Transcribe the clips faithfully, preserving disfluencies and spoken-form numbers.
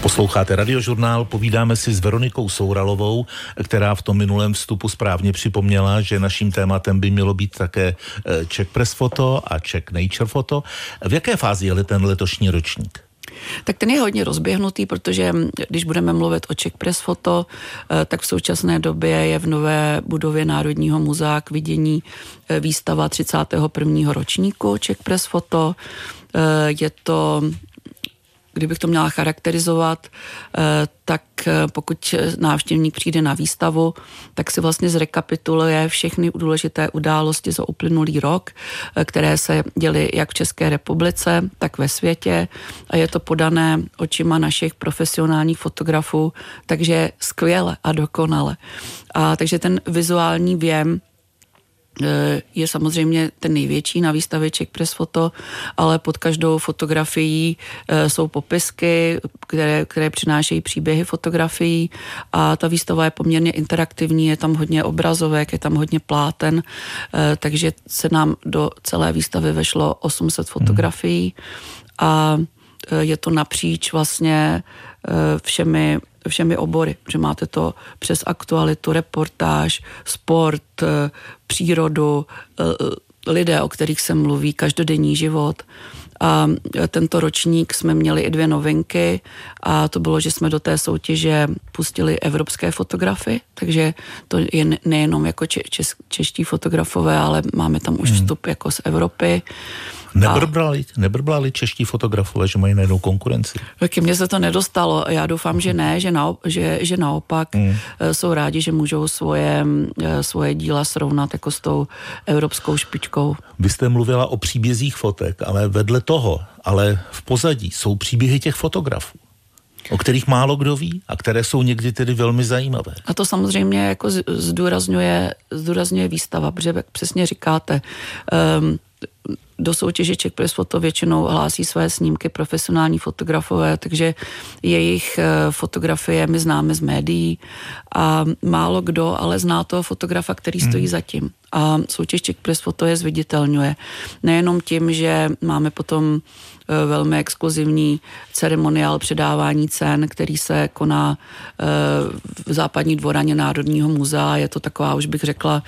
Posloucháte Radiožurnál, povídáme si s Veronikou Souralovou, která v tom minulém vstupu správně připomněla, že naším tématem by mělo být také Czech Press Photo a Czech Nature Photo. V jaké fázi je ten letošní ročník? Tak ten je hodně rozběhnutý, protože když budeme mluvit o Czech Press Photo, tak v současné době je v nové budově Národního muzea k vidění výstava třicátého prvního ročníku Czech Press Photo. Je to, kdybych to měla charakterizovat, tak pokud návštěvník přijde na výstavu, tak si vlastně zrekapituluje všechny důležité události za uplynulý rok, které se děly jak v České republice, tak ve světě a je to podané očima našich profesionálních fotografů, takže skvěle a dokonale. A takže ten vizuální věm je samozřejmě ten největší na výstavě Czech Press Photo, ale pod každou fotografií jsou popisky, které, které přinášejí příběhy fotografií a ta výstava je poměrně interaktivní, je tam hodně obrazovek, je tam hodně pláten, takže se nám do celé výstavy vešlo osm set fotografií a je to napříč vlastně všemi všemi obory, že máte to přes aktualitu, reportáž, sport, přírodu, lidé, o kterých se mluví, každodenní život. A tento ročník jsme měli i dvě novinky a to bylo, že jsme do té soutěže pustili evropské fotografy, takže to je nejenom jako če- čes- čeští fotografové, ale máme tam už vstup jako z Evropy. Nebrblali, nebrblali čeští fotografové, že mají najednou konkurenci? Ke mně se to nedostalo. Já doufám, že ne, že, naop, že, že naopak mm. jsou rádi, že můžou svoje, svoje díla srovnat jako s tou evropskou špičkou. Vy jste mluvila o příbězích fotek, ale vedle toho, ale v pozadí jsou příběhy těch fotografů, o kterých málo kdo ví a které jsou někdy tedy velmi zajímavé. A to samozřejmě jako zdůrazňuje, zdůrazňuje výstava, protože přesně říkáte, um, do soutěže Czech Press Photo většinou hlásí své snímky profesionální fotografové, takže jejich fotografie my známe z médií a málo kdo ale zná toho fotografa, který stojí hmm. za tím. A soutěž Czech Press Photo je zviditelňuje. Nejenom tím, že máme potom velmi exkluzivní ceremoniál předávání cen, který se koná v západní dvoraně Národního muzea. Je to taková, už bych řekla,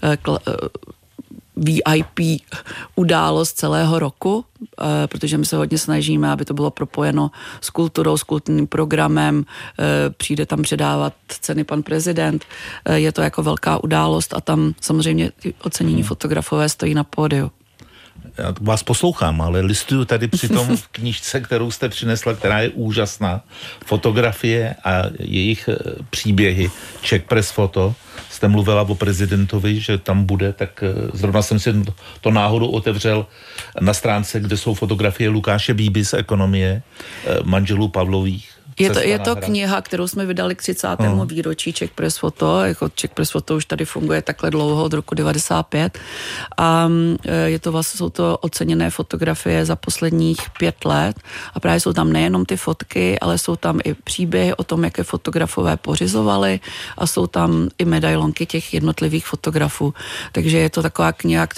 V I P událost celého roku, protože my se hodně snažíme, aby to bylo propojeno s kulturou, s kulturním programem, přijde tam předávat ceny pan prezident, je to jako velká událost a tam samozřejmě ocenění fotografové stojí na pódiu. Já vás poslouchám, ale listuju tady při tom v knížce, kterou jste přinesla, která je úžasná. Fotografie a jejich příběhy. Czech Press Photo. Jste mluvila o prezidentovi, že tam bude, tak zrovna jsem si to náhodou otevřel na stránce, kde jsou fotografie Lukáše Bíby z Ekonomie, manželů Pavlových. Je to, je to kniha, kterou jsme vydali k třicátému No. výročí Czech Press Photo. Jako Czech Press Photo už tady funguje takhle dlouho, od roku devadesát pět. A je to vlastně, jsou to oceněné fotografie za posledních pět let. A právě jsou tam nejenom ty fotky, ale jsou tam i příběhy o tom, jaké fotografové pořizovali a jsou tam i medailonky těch jednotlivých fotografů. Takže je to taková kniha,